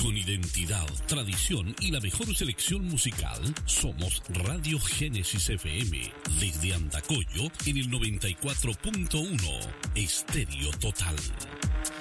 Con identidad, tradición y la mejor selección musical, somos Radio Génesis FM. Desde Andacollo, en el 94.1, Estéreo Total.